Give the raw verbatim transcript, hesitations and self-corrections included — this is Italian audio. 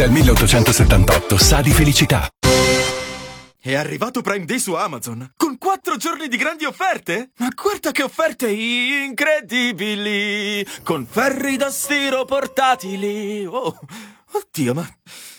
Dal milleottocentosettantotto sa di felicità. È arrivato Prime Day su Amazon, con quattro giorni di grandi offerte? Ma guarda che offerte incredibili! Con ferri da stiro portatili! Oh, oddio, ma